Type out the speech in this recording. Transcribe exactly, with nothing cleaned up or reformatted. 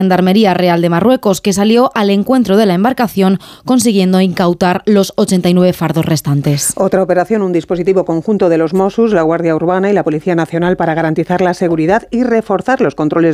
Gendarmería Real de Marruecos, que salió al encuentro de la embarcación consiguiendo incautar los ochenta y nueve fardos restantes. Otra operación, un dispositivo conjunto de los Mossos, la Guardia Urbana y la Policía Nacional para garantizar la seguridad y reforzar los controles